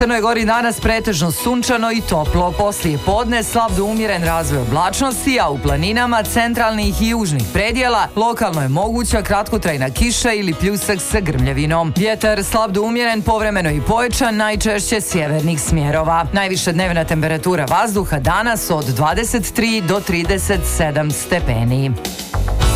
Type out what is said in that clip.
Crnoj Gori danas pretežno sunčano i toplo. Poslije podne slab do umjeren razvoj oblačnosti, a u planinama centralnih i južnih predjela lokalno je moguća kratkotrajna kiša ili pljusak sa grmljavinom. Vjetar slab do umjeren, povremeno i pojačan, najčešće sjevernih smjerova. Najviša dnevna temperatura vazduha danas od 23 do 37 stepeni.